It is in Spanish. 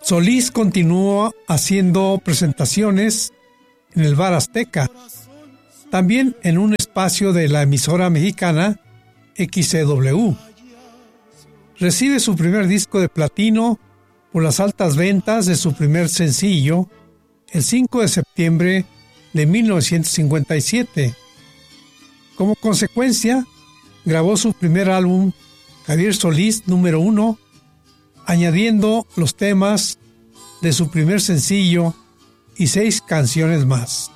Solís continuó haciendo presentaciones en el Bar Azteca, también en un espacio de la emisora mexicana XCW. Recibe su primer disco de platino por las altas ventas de su primer sencillo el 5 de septiembre de 1957. Como consecuencia, grabó su primer álbum, Javier Solís número 1, añadiendo los temas de su primer sencillo y 6 canciones más.